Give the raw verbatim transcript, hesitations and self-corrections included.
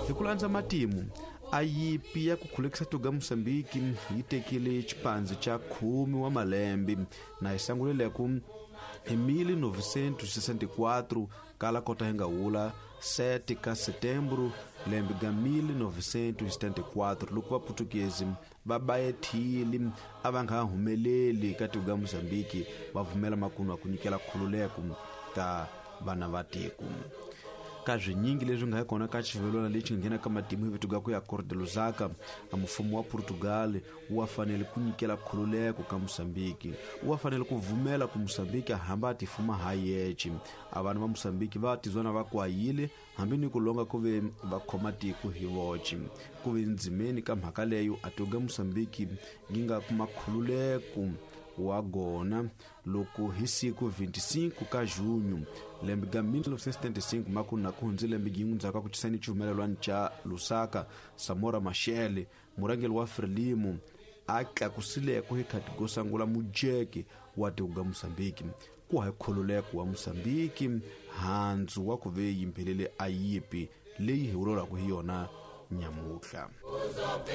hi ku landza matimu ayipi ya ku khulekisa tuga Mosambiki yi tekile xipandzi cha khume wa malembe na yi sangulele ku hi mille novecentos e sessenta e quatro kala kota hi nga hula sete ka setembro lembe ga mille novecentos e setenta e quatro loko vaputukezi va bayethile a va nga humeleli ka tuga Mosambiki va vumela makumu wa ku nyikela khululeko ka vana va tiko ka zwinyingi leswi nga kona ka xivelwana lexi nghena ka matimu hi vituga ku ya Corte de Lusaka a mfumo wa Portugal wa fanele ku nyikela khululeko ka Mosambiki wa fanele ku vumela ku Mosambiki hamba tifuma hayechi abantu va Mosambiki va tizwana va kwayile hambi ni ku longa ku ve va khoma tiko hi vochi ku ve ndzimeni ka mhaka leyo atuga Mosambiki nginga kuma khululeko wa gona loko hi siku vinte-cinco ka junho lembe ga mille novecentos e setenta e cinco maku na ku hundzile lembe gin'we ndzhaku ku tisani xihumelelwani cha Lusaka Samora Machel murangeli wa Frelimo a tlakusile ku hi khati go sangula mujeke wa tuga Mosambiki ku ha khululeko wa Mosambiki handzu wa ku ve yimphelele ayipi leyi hi vurora ku hi yona nyamuhla.